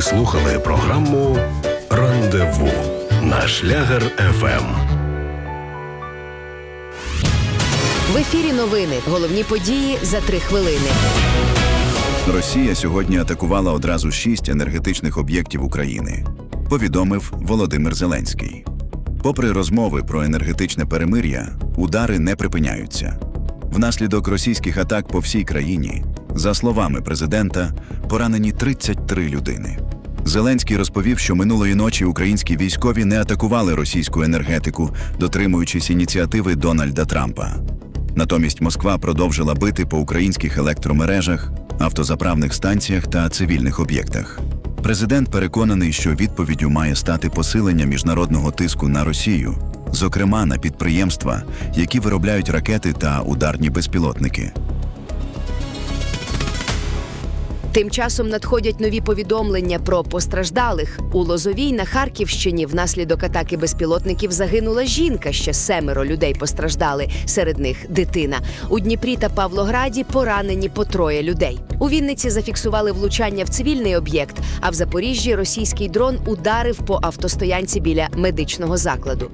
слухали програму «Рандеву» на Шлягер ФМ. В ефірі новини. Головні події за 3 хвилини. Росія сьогодні атакувала одразу 6 енергетичних об'єктів України, повідомив Володимир Зеленський. Попри розмови про енергетичне перемир'я, удари не припиняються. Внаслідок російських атак по всій країні, за словами президента, поранені 33 людини. Зеленський розповів, що минулої ночі українські військові не атакували російську енергетику, дотримуючись ініціативи Дональда Трампа. Натомість Москва продовжила бити по українських електромережах, автозаправних станціях та цивільних об'єктах. Президент переконаний, що відповіддю має стати посилення міжнародного тиску на Росію, зокрема на підприємства, які виробляють ракети та ударні безпілотники. Тим часом надходять нові повідомлення про постраждалих. У Лозовій на Харківщині внаслідок атаки безпілотників загинула жінка, ще 7 людей постраждали, серед них дитина. У Дніпрі та Павлограді поранені по 3 людей. У Вінниці зафіксували влучання в цивільний об'єкт, а в Запоріжжі російський дрон ударив по автостоянці біля медичного закладу.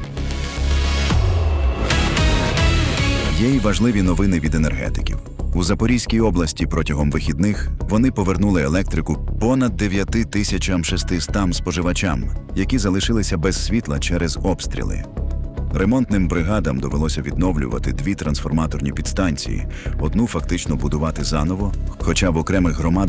Є й важливі новини від енергетиків. У Запорізькій області протягом вихідних вони повернули електрику понад 9600 споживачам, які залишилися без світла через обстріли. Ремонтним бригадам довелося відновлювати 2 трансформаторні підстанції, одну фактично будувати заново, хоча в окремих громадах